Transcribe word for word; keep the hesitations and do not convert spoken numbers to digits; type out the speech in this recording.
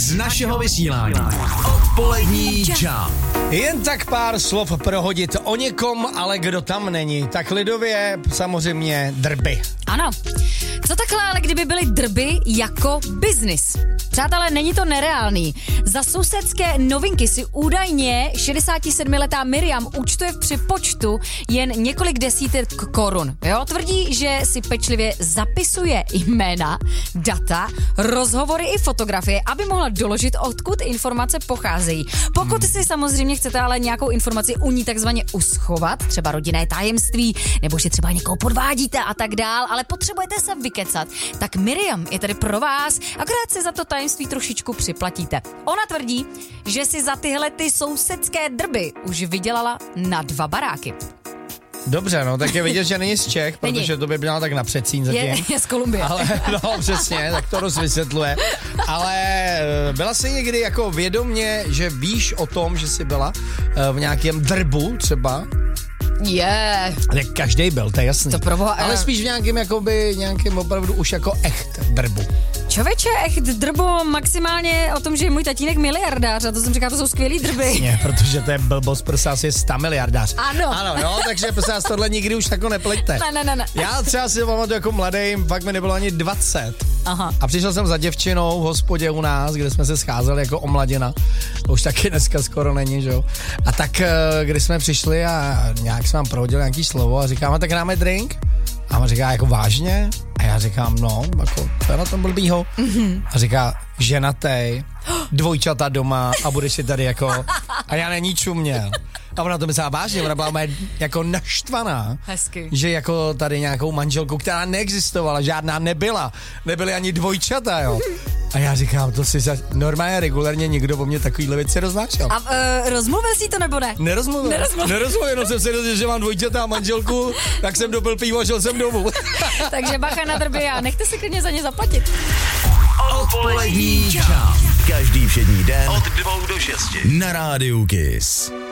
z našeho vysílání. Odpolední čau. Jen tak pár slov prohodit o někom, ale kdo tam není. Tak lidově samozřejmě drby. Ano. Co takhle, ale kdyby byly drby jako biznis? Přátelé, není to nereálný. Za sousedské novinky si údajně šedesátisedmiletá Miriam účtuje v přepočtu jen několik desítek korun. Jo? Tvrdí, že si pečlivě zapisuje jména, data, rozhovory i fotografie, aby mohla doložit, odkud informace pocházejí. Pokud si samozřejmě chcete ale nějakou informaci u ní takzvaně uschovat, třeba rodinné tajemství, nebo že třeba někoho podvádíte a tak dál, ale potřebujete se vykecat, tak Miriam je tady pro vás, akorát si za to tajemství trošičku připlatíte. Ona tvrdí, že si za tyhle ty sousedské drby už vydělala na dva baráky. Dobře, no, tak je vidět, že není z Čech, Není. protože to by byla tak na předsín zatím. Je, je z Kolumbie. Ale, no, přesně, tak to dost vysvětluje. Ale byla jsi někdy jako vědomě, že víš o tom, že jsi byla v nějakém drbu třeba? Je. Yeah. Ale každý byl, to je jasný. To proboha, ale spíš v nějakém, jakoby, nějakém opravdu už jako echt drbu. Člověče, echt drbo maximálně o tom, že je můj tatínek miliardář, a to jsem říkala, to jsou skvělý drby. Ne, protože to je blbost, prostě asi je sta miliardář. Ano. Ano, jo, takže prostě tohle nikdy už jako nepleťte. Ne, ne, ne, ne. Já třeba si pamatuju jako mladý, fakt mi nebylo ani dvacet. Aha. A přišel jsem za děvčinou v hospodě u nás, kde jsme se scházeli jako omladina. To už taky dneska skoro není, že jo. A tak, když jsme přišli a nějak jsme vám prohodili nějaký slovo a říkám, a tak dáme drink? A on říká, jako vážně? A já říkám, no, jako, to je na tom blbýho. Mm-hmm. A říká, ženatej, dvojčata doma a budeš si tady jako, a já není čuměl. A ona to myslela vážně, ona byla mé jako naštvaná. Hezky. Že jako tady nějakou manželku, která neexistovala, žádná nebyla, nebyly ani dvojčata, jo. A já říkám, to si za... normálně regulárně někdo o mě takovýhle věci roznášel. A uh, rozmluvil jsi to nebo ne? Nerozmluvil. Nerozmluvil. Nerozmluvil, jenom jsem se dozvěděl, že mám dvojčata a manželku, tak jsem dopil pivo a šel jsem domů. Takže bacha na drby a nechte si klidně za ně zaplatit. Odpolední čau. Každý všední den od dvou do šesti na rádiu Kiss.